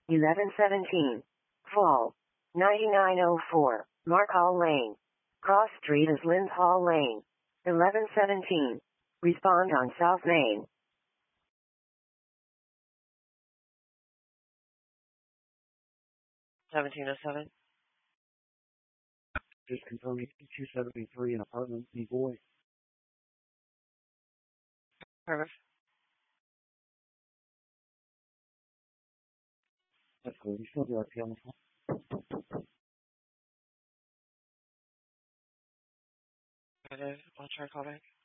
1117. Fall. 9904. Mark Hall Lane. Cross Street is Lynn's Hall Lane. 1117. Respond on South Main. 1707. Just confirming 273 in apartment B Boy. Perfect. That's cool. You still do RP on the phone? I'll try to call back.